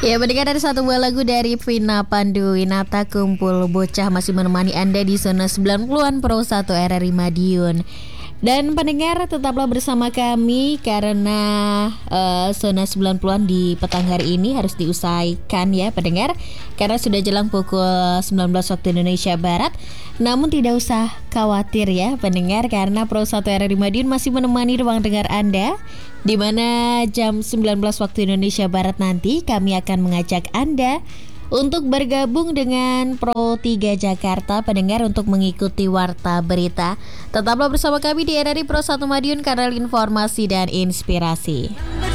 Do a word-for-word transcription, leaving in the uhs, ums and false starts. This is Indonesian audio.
Ya, mendengar dari satu buah lagu dari Vina Panduwinata, Kumpul Bocah masih menemani Anda di zona sembilan puluhan Pro satu R R I Madiun. Dan pendengar tetaplah bersama kami karena uh, zona sembilan puluhan di petang hari ini harus diusaikan ya pendengar, karena sudah jelang pukul sembilan belas waktu Indonesia Barat. Namun tidak usah khawatir ya pendengar, karena Pro satu R R I Madiun masih menemani ruang dengar Anda, di mana jam sembilan belas waktu Indonesia Barat nanti kami akan mengajak Anda untuk bergabung dengan Pro tiga Jakarta pendengar untuk mengikuti Warta Berita. Tetaplah bersama kami di R R I Pro satu Madiun, kanal informasi dan inspirasi.